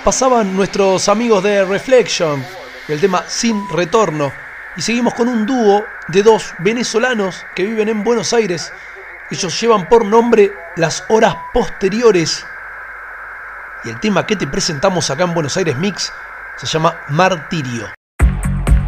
Pasaban nuestros amigos de Reflection, el tema Sin Retorno. Y seguimos con un dúo de dos venezolanos que viven en Buenos Aires. Ellos llevan por nombre Las Horas Posteriores. Y el tema que te presentamos acá en Buenos Aires Mix se llama Martirio.